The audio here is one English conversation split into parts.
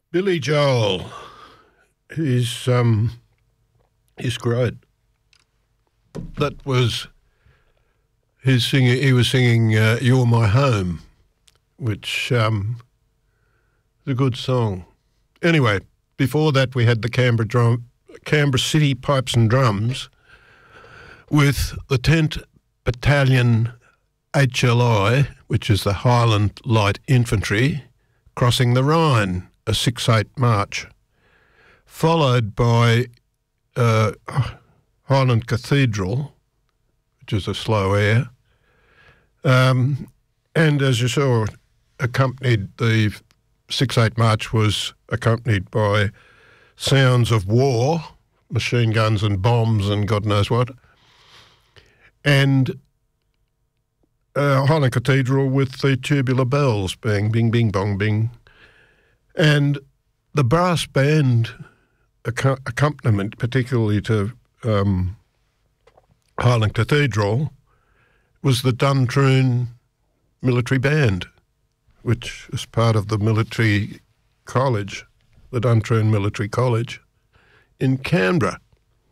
Billy Joel, he's great. That was his singing. He was singing "You're My Home," which is a good song. Anyway, before that we had the Canberra City Pipes and Drums with the 10th Battalion HLI, which is the Highland Light Infantry, crossing the Rhine, a 6/8 march, followed by Highland Cathedral, which is a slow air, and as you saw, the 6/8 march was accompanied by sounds of war, machine guns and bombs and God knows what, and Highland Cathedral with the tubular bells, bang, bing, bing, bong, bing. And the brass band accompaniment, particularly to Highland Cathedral, was the Duntroon Military Band, which is part of the military college, the Duntroon Military College in Canberra.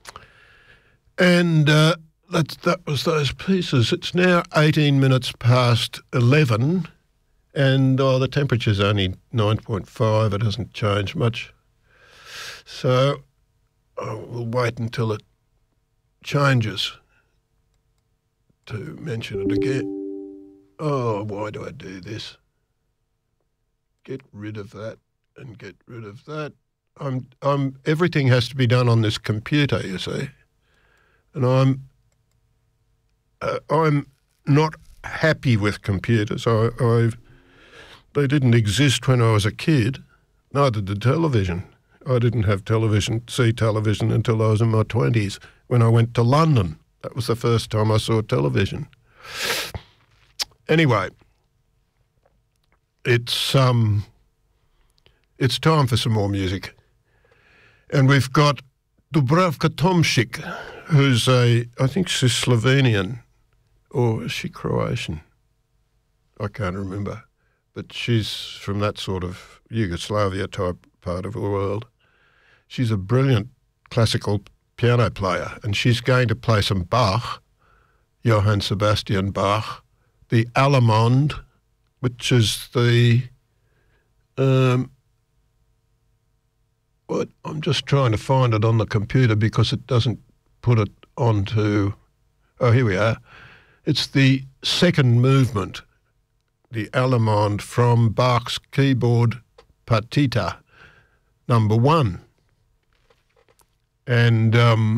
And that was those pieces. It's now 18 minutes past 11 and the temperature's only 9.5. It hasn't changed much. So we'll wait until it changes to mention it again. Oh, why do I do this? Get rid of that and get rid of that. Everything has to be done on this computer, you see. And I'm not happy with computers. They didn't exist when I was a kid. Neither did television. I didn't have see television until I was in my 20s when I went to London. That was the first time I saw television. Anyway, it's time for some more music. And we've got Dubravka Tomšič, who's I think she's Slovenian, or is she Croatian? I can't remember. But she's from that sort of Yugoslavia type part of the world. She's a brilliant classical piano player, and she's going to play some Bach, Johann Sebastian Bach, the Allemande, which is the I'm just trying to find it on the computer because it doesn't put it onto. Oh, here we are. It's the second movement, the Allemande from Bach's keyboard Partita number 1. And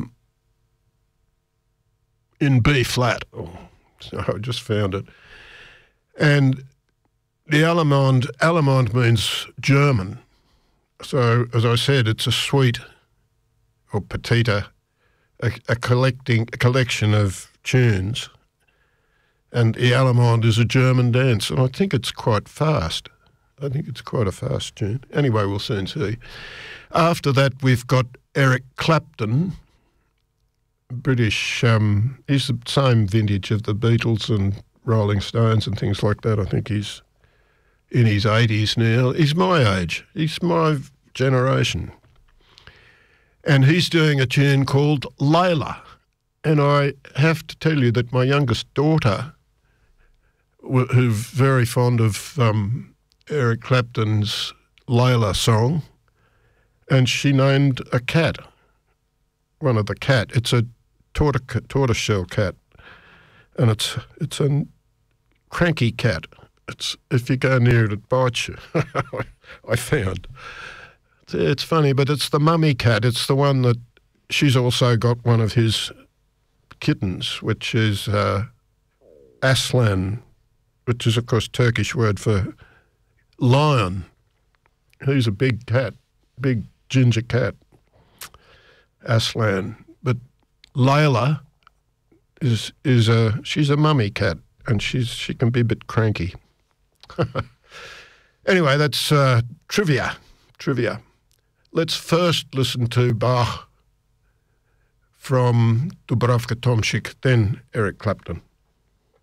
in B flat. Oh, so I just found it. And the Allemande means German. So, as I said, it's a suite, or partita, a collection of tunes. And the Allemande is a German dance, and I think it's quite fast. I think it's quite a fast tune. Anyway, we'll soon see. After that, we've got Eric Clapton, British. He's the same vintage of the Beatles and Rolling Stones and things like that. I think he's in his 80s now. He's my age. He's my generation. And he's doing a tune called Layla. And I have to tell you that my youngest daughter, who's very fond of Eric Clapton's Layla song, and she named a cat, one of the cat. It's a tortoiseshell cat, and it's a cranky cat. If you go near it, it bites you. I found. It's funny, but it's the mummy cat. It's the one that she's also got one of his kittens, which is Aslan, which is, of course, Turkish word for lion. He's a big cat, big ginger cat, Aslan. But Layla she's a mummy cat, and she can be a bit cranky. Anyway, that's trivia. Let's first listen to Bach from Dubravka Tomšič, then Eric Clapton.